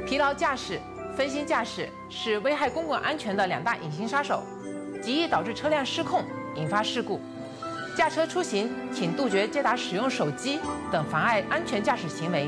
疲劳驾驶、分心驾驶是危害公共安全的2大隐形杀手，极易导致车辆失控，引发事故。驾车出行，请杜绝接打使用手机等妨碍安全驾驶行为。